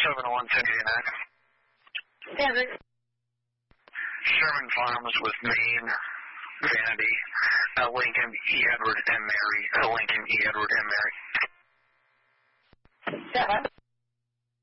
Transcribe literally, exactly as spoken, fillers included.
seven one ten eighty-nine. Seven. Sherman Farms with Maine, Vanity, uh, Lincoln, E. Edward, and Mary. Uh, Lincoln, E. Edward, and Mary. Seven.